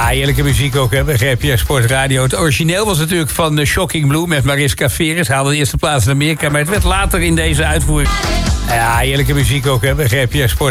Ja, heerlijke muziek ook, hè, bij GPR Sport Radio. Het origineel was natuurlijk van Shocking Blue met Mariska Veres. Haalde de eerste plaats in Amerika, maar het werd later in deze uitvoering. Ja, heerlijke muziek ook, hè, bij GPR Sport